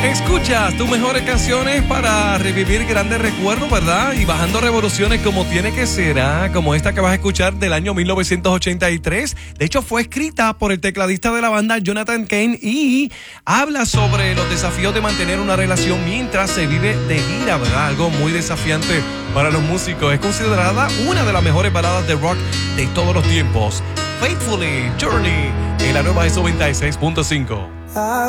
Escuchas tus mejores canciones para revivir grandes recuerdos, ¿verdad? Y bajando revoluciones como tiene que ser, como esta que vas a escuchar del año 1983. De hecho, fue escrita por el tecladista de la banda, Jonathan Cain, y habla sobre los desafíos de mantener una relación mientras se vive de gira, ¿verdad? Algo muy desafiante para los músicos. Es considerada una de las mejores baladas de rock de todos los tiempos. Faithfully, Journey, en la nueva S96.5.